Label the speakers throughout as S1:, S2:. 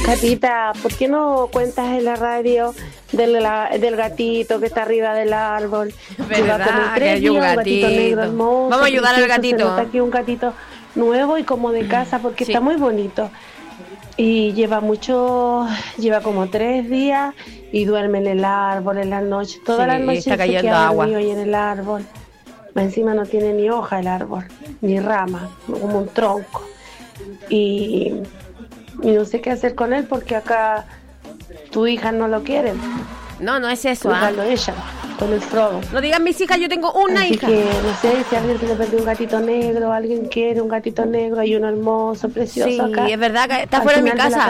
S1: Catita, ¿por qué no cuentas en la radio del gatito que está arriba del árbol? Lleva como 3 días, un gatito negro hermoso.
S2: Vamos a ayudar al gatito.
S1: Se nota aquí un gatito nuevo y como de casa porque está muy bonito. Y lleva como 3 días y duerme en el árbol en la noche. Todas las noches
S2: está cayendo agua.
S1: Y en el árbol. Encima no tiene ni hoja el árbol, ni rama, como un tronco. Y no sé qué hacer con él porque acá tu hija no lo quiere.
S2: No es eso.
S1: Ella, con el Frodo.
S2: No digan mis hijas, yo tengo una
S1: Así
S2: hija.
S1: Que no sé si alguien se le perdió un gatito negro, alguien quiere un gatito negro, hay uno hermoso, precioso acá.
S2: Sí, es verdad que está fuera de mi casa.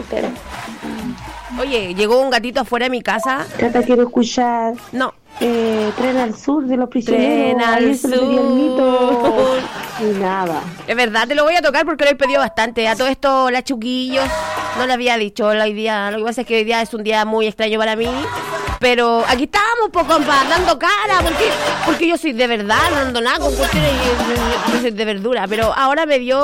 S1: De
S2: Oye, llegó un gatito afuera de mi casa.
S1: Cata, quiero escuchar.
S2: No.
S1: Tren al sur de los prisioneros.
S2: Tren al sur.
S1: Y nada.
S2: Es verdad, te lo voy a tocar porque lo he pedido bastante. A todo esto, las chiquillos, no le había dicho hoy día. Lo que pasa es que hoy día es un día muy extraño para mí. Pero aquí estamos, compa, dando cara. Porque yo soy de verdad, no ando nada con cuestiones. Yo soy de verdura. Pero ahora me dio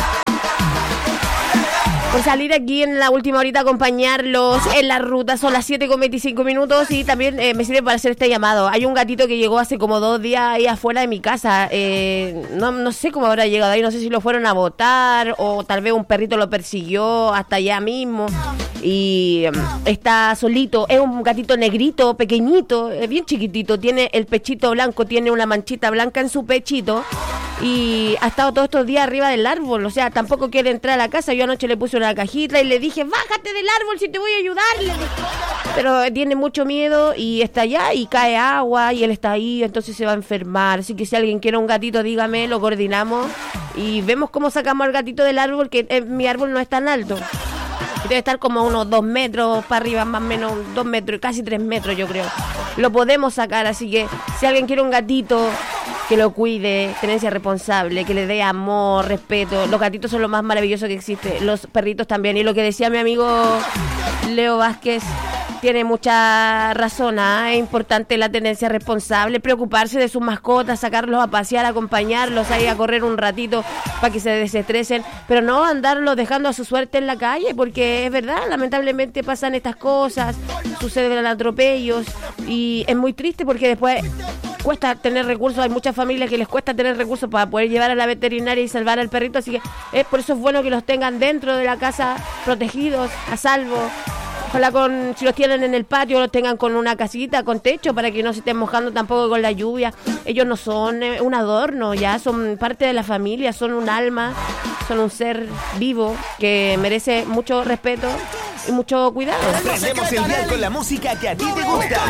S2: por salir aquí en la última horita a acompañarlos en la ruta. Son las 7:25 y también me sirve para hacer este llamado. Hay un gatito que llegó hace como 2 días ahí afuera de mi casa. No sé cómo habrá llegado ahí, no sé si lo fueron a botar o tal vez un perrito lo persiguió hasta allá mismo. Y está solito, es un gatito negrito, pequeñito, bien chiquitito, tiene el pechito blanco, tiene una manchita blanca en su pechito. Y ha estado todos estos días arriba del árbol, o sea, tampoco quiere entrar a la casa. Yo anoche le puse una cajita y le dije, bájate del árbol si te voy a ayudar. Pero tiene mucho miedo y está allá y cae agua y él está ahí, entonces se va a enfermar. Así que si alguien quiere un gatito, dígame, lo coordinamos y vemos cómo sacamos al gatito del árbol, que mi árbol no es tan alto. Debe estar como unos 2 metros para arriba, más o menos 2 metros, casi 3 metros yo creo. Lo podemos sacar, así que si alguien quiere un gatito, que lo cuide, tenencia responsable, que le dé amor, respeto. Los gatitos son lo más maravilloso que existe, los perritos también. Y lo que decía mi amigo Leo Vázquez tiene mucha razón, Es importante la tenencia responsable, preocuparse de sus mascotas, sacarlos a pasear, acompañarlos ahí a correr un ratito para que se desestresen, pero no andarlos dejando a su suerte en la calle, porque es verdad, lamentablemente pasan estas cosas, suceden atropellos y es muy triste porque después cuesta tener recursos. Hay muchas familias que les cuesta tener recursos para poder llevar a la veterinaria y salvar al perrito, así que por eso es bueno que los tengan dentro de la casa, protegidos, a salvo. Ojalá si los tienen en el patio, los tengan con una casita, con techo, para que no se estén mojando tampoco con la lluvia. Ellos no son un adorno, ya son parte de la familia, son un alma, son un ser vivo que merece mucho respeto y mucho cuidado.
S3: Prendemos el día con la música que a ti te gusta.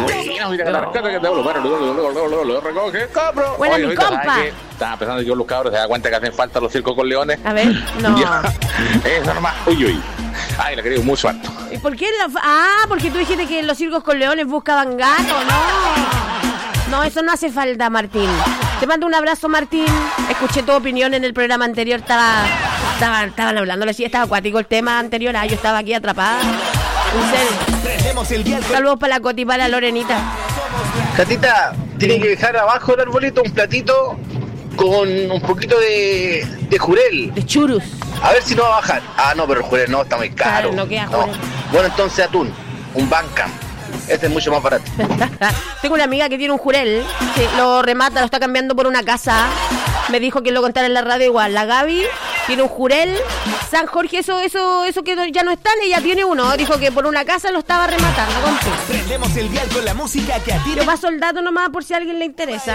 S2: Buena, mi compa.
S4: Estaba pensando yo, los cabros, se da cuenta que hacen falta los circos con leones.
S2: A ver, no.
S4: Es normal. Uy. Ay, la quería mucho harto.
S2: ¿Y por qué? Porque tú dijiste que los circos con leones buscaban gatos. No, eso no hace falta, Martín. Te mando un abrazo, Martín. Escuché tu opinión en el programa anterior. Estaban hablando, estaba acuático el tema anterior. Yo estaba aquí atrapada. En serio. Saludos para la Coti, para la Lorenita.
S5: Catita, tiene que dejar abajo del arbolito un platito con un poquito de jurel.
S2: De churus.
S5: A ver si no va a bajar. No, pero el jurel no, está muy caro.
S2: Claro, no queda jurel.
S5: Bueno, entonces atún, un Bantam. Este es mucho más barato.
S2: Tengo una amiga que tiene un jurel, que lo remata, lo está cambiando por una casa. Me dijo que lo contara en la radio igual. La Gaby tiene un jurel. San Jorge, eso que ya no están, ella tiene uno. Dijo que por una casa lo estaba rematando.
S3: Prendemos el dial con la música que a ti
S2: Yo paso el dato nomás por si a alguien le interesa.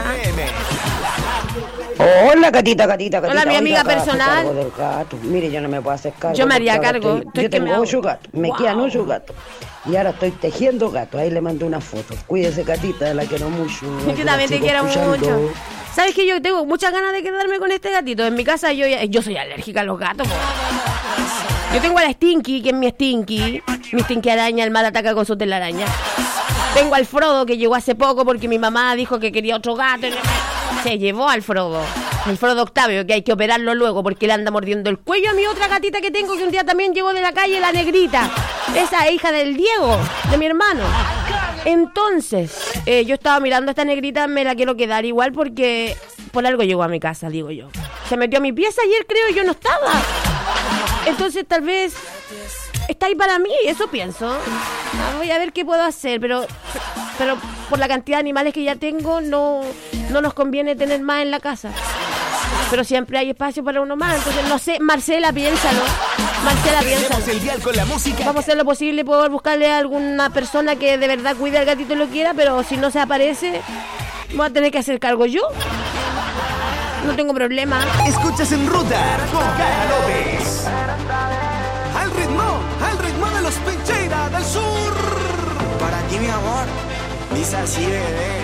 S6: Hola, Catita.
S2: Hola, mi amiga personal.
S6: Del gato. Mire, yo no me puedo hacer cargo.
S2: Yo me haría cargo.
S6: Yo tengo 8 gatos, me quedan 8 gatos. Y ahora estoy tejiendo gatos. Ahí le mando una foto. Cuídese, Catita, la quiero mucho.
S2: Yo también te quiero mucho. ¿Sabes qué? Yo tengo muchas ganas de quedarme con este gatito. En mi casa yo soy alérgica a los gatos. Yo tengo a la Stinky, que es mi Stinky araña, el mal ataca con su telaraña. Tengo al Frodo, que llegó hace poco porque mi mamá dijo que quería otro gato. Se llevó al Frodo. El Frodo Octavio, que hay que operarlo luego porque le anda mordiendo el cuello a mi otra gatita que tengo, que un día también llegó de la calle, la negrita. Esa hija del Diego, de mi hermano. Entonces, yo estaba mirando a esta negrita, me la quiero quedar igual porque por algo llegó a mi casa, digo yo. Se metió a mi pieza ayer, creo, y yo no estaba. Entonces, tal vez está ahí para mí, eso pienso. Voy a ver qué puedo hacer, pero por la cantidad de animales que ya tengo, no nos conviene tener más en la casa. Pero siempre hay espacio para uno más, entonces no sé, Marcela, piénsalo.
S3: Prendemos el dial con la música.
S2: Vamos a hacer lo posible por buscarle a alguna persona que de verdad cuide al gatito y lo quiera, pero si no se aparece, voy a tener que hacer cargo yo. No tengo problema.
S3: Escuchas En Ruta con Cara López.
S7: Al ritmo de los Pincheira del Sur. Para ti, mi amor, dice así, bebé.